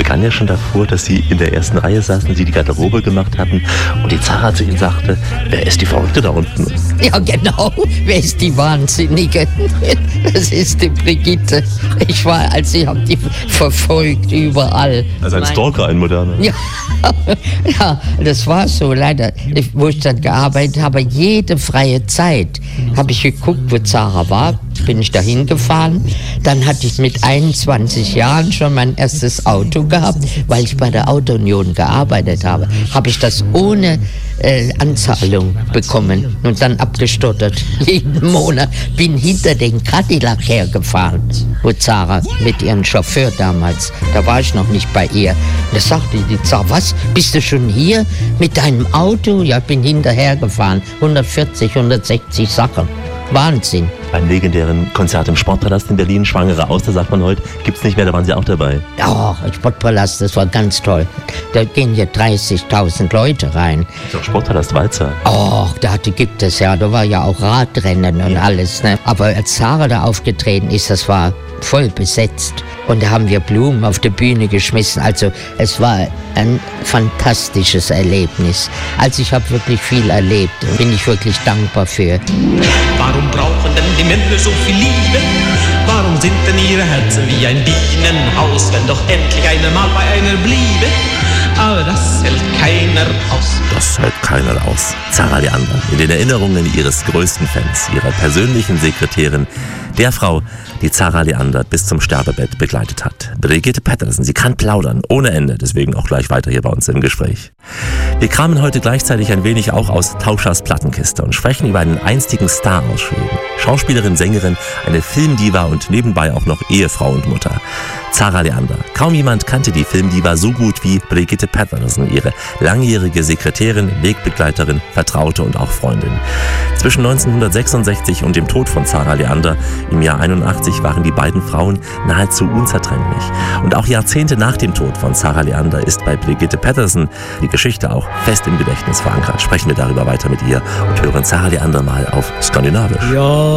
begann ja schon davor, dass Sie in der ersten Reihe saßen, Sie die Garderobe gemacht hatten und die Zara zu Ihnen sagte, wer ist die Verrückte da unten? Ja, genau. Wer ist die Wahnsinnige? Das ist die Brigitte. Ich habe die verfolgt überall. Also ein Stalker, ein moderner. Ja, ja, das war so leider. Wo ich dann gearbeitet habe, jede freie Zeit habe ich geguckt, wo Zara war. Bin ich dahin gefahren. Dann hatte ich mit 21 Jahren schon mein erstes Auto gehabt, weil ich bei der Auto-Union gearbeitet habe. Habe ich das ohne Anzahlung bekommen und dann abgestottert. Jeden Monat bin hinter den Cadillac hergefahren, wo Zara mit ihrem Chauffeur damals, da war ich noch nicht bei ihr. Und da sagte die Zara, was, bist du schon hier mit deinem Auto? Ja, ich bin hinterhergefahren, 140, 160 Sachen. Wahnsinn. Beim legendären Konzert im Sportpalast in Berlin, Schwangere aus, da sagt man heute, gibt's nicht mehr, da waren Sie auch dabei. Ja, Sportpalast, das war ganz toll. Da gehen hier 30.000 Leute rein. So, Sportpalast Walzer. Oh, da gibt es ja, da war ja auch Radrennen und alles, ne? Aber als Zara da aufgetreten ist, das war voll besetzt. Und da haben wir Blumen auf die Bühne geschmissen. Also es war ein fantastisches Erlebnis. Also ich habe wirklich viel erlebt und bin ich wirklich dankbar für. Warum brauchen denn die Männer so viel Liebe? Warum sind denn ihre Herzen wie ein Bienenhaus, wenn doch endlich einer mal bei einer bliebe? Aber das hält keiner aus. Das hält keiner aus. Zara Leander, in den Erinnerungen ihres größten Fans, ihrer persönlichen Sekretärin, der Frau, die Zara Leander bis zum Sterbebett begleitet hat. Brigitte Patterson, sie kann plaudern, ohne Ende, deswegen auch gleich weiter hier bei uns im Gespräch. Wir kramen heute gleichzeitig ein wenig auch aus Tauschers Plattenkiste und sprechen über einen einstigen Star aus Schweden. Schauspielerin, Sängerin, eine Filmdiva und nebenbei auch noch Ehefrau und Mutter. Zara Leander. Kaum jemand kannte die Filmdiva so gut wie Brigitte Patterson, ihre langjährige Sekretärin, Wegbegleiterin, Vertraute und auch Freundin. Zwischen 1966 und dem Tod von Zara Leander im Jahr 81 waren die beiden Frauen nahezu unzertrennlich. Und auch Jahrzehnte nach dem Tod von Zara Leander ist bei Brigitte Patterson die Geschichte auch fest im Gedächtnis verankert. Sprechen wir darüber weiter mit ihr und hören Zara Leander mal auf Skandinavisch. Ja.